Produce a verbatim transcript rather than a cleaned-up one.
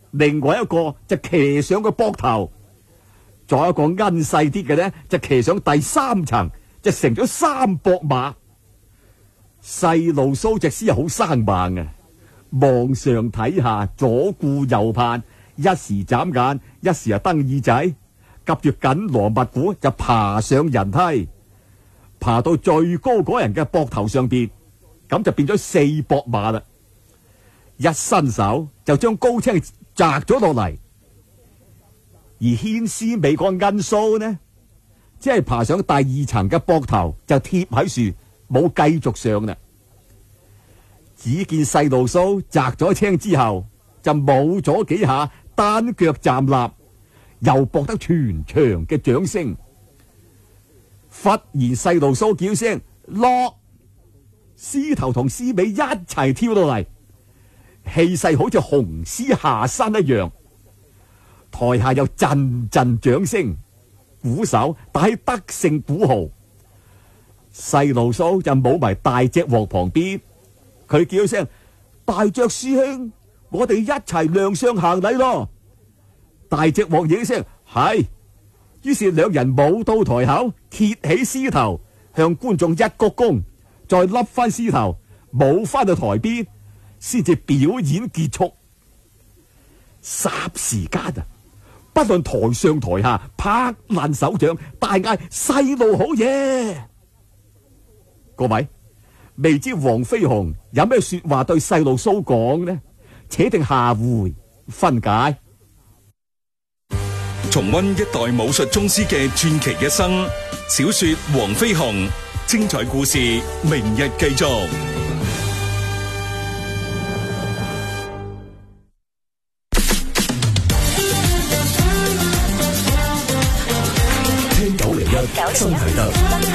另外一個就騎上個膊頭，再一個奀細啲嘅呢，就騎上第三層，就成咗三膊馬。細路蘇隻獅好生猛啊，望上睇下，左顧右盼，一時眨眼，一時啊瞪耳仔，夾住緊鑼密鼓就爬上人梯，爬到最高嗰人嘅膊頭上邊，咁就變咗四膊馬啦。一伸手就將高青摘咗落嚟，而牽絲尾個奀蘇呢，即係爬上第二層嘅膊頭就貼喺樹，冇繼續上啦。只見細路蘇摘咗青之後，就舞咗幾下，單腳站立，又博得全場嘅掌聲。忽然細路蘇叫聲落，獅頭同獅尾一齊跳到嚟，氣勢好似雄獅下山一樣。台下有陣陣掌聲，鼓手打起得勝鼓號。細路蘇就舞埋大隻鑊旁邊，佢叫聲大隻師兄，我哋一齊亮相行禮咯。大隻鑊應聲係，於是兩人舞到台口，揭起獅頭，向觀眾一鞠躬，再笠翻獅頭，舞翻到台邊，先至表演結束。霎時間啊，不論台上台下拍爛手掌，大嗌細路好嘢。各位，未知黃飛鴻有咩說話對細路蘇講呢？且聽下回分解。 重溫一代武術宗師嘅傳奇一生，小說《黃飛鴻》，精彩故事明日繼續。 聽九零一新啟德。